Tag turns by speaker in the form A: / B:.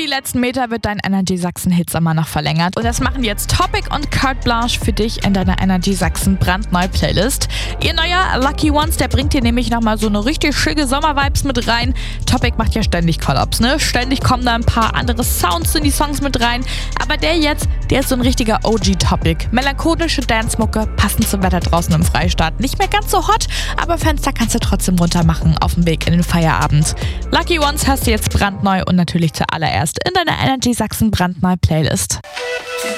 A: letzten Meter wird dein Energy Sachsen Hitsommer noch verlängert. Und das machen jetzt Topic und Carte Blanche für dich in deiner Energy Sachsen brandneue Playlist. Ihr neuer Lucky Ones, der bringt dir nämlich nochmal so eine richtig schicke Sommer-Vibes mit rein. Topic macht ja ständig Collabs, ne? Ständig kommen da ein paar andere Sounds in die Songs mit rein. Aber der jetzt, der ist so ein richtiger OG-Topic. Melancholische Dance-Mucke, passend zum Wetter draußen im Freistaat. Nicht mehr ganz so hot, aber Fenster kannst du trotzdem runter machen auf dem Weg in den Feierabend. Lucky Ones hast du jetzt brandneu und natürlich zuallererst in deiner Energy Sachsen brandneue Playlist.